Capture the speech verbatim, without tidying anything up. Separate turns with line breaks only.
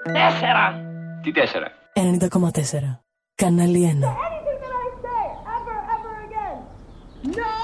Τέσσερα.
Τι τέσσερα?
ενενήντα κόμμα τέσσερα. Κανάλι ένα.
Anything that I say ever, ever again. No!